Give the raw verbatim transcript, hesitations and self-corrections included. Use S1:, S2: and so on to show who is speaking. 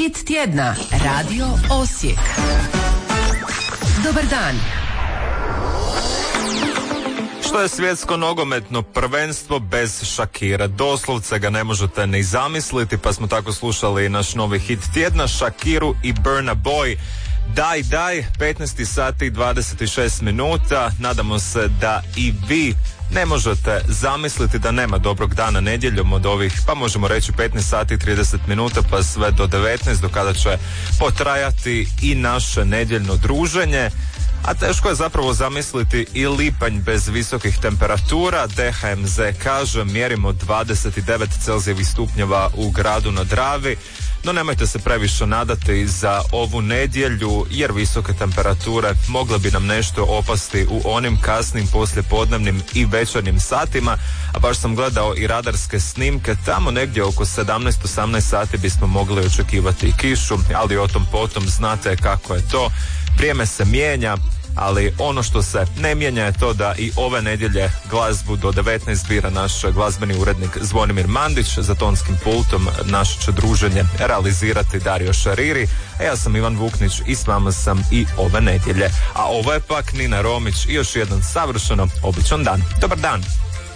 S1: Hit tjedna, Radio Osijek. Dobar dan.
S2: Što je svjetsko nogometno prvenstvo bez Shakira? Doslovce ga ne možete ni zamisliti, pa smo tako slušali naš novi hit tjedna, Shakiru i Burna Boy. Daj, daj, petnaest sati i dvadeset šest minuta. Nadamo se da i vi ne možete zamisliti da nema dobrog dana nedjeljom od ovih, pa možemo reći petnaest sati i trideset minuta pa sve do devetnaest, do kada će potrajati i naše nedjeljno druženje. A teško je zapravo zamisliti i lipanj bez visokih temperatura. D H M Z kaže mjerimo dvadeset devet Celzijevih stupnjeva u gradu na Dravi. No nemojte se previše nadati za ovu nedjelju, jer visoke temperature mogle bi nam nešto opasti u onim kasnim poslijepodnevnim i večernjim satima, a baš sam gledao i radarske snimke, tamo negdje oko sedamnaest osamnaest sati bismo mogli očekivati kišu, ali o tom potom znate kako je to. Vrijeme se mijenja, ali ono što se ne mijenja je to da i ove nedjelje glazbu do devetnaest bira naš glazbeni urednik Zvonimir Mandić. Za tonskim pultom naše će druženje realizirati Dario Šariri, a ja sam Ivan Vuknić i s vama sam i ove nedjelje. A ovo je pak Nina Romić i još jedan savršeno običan dan. Dobar dan!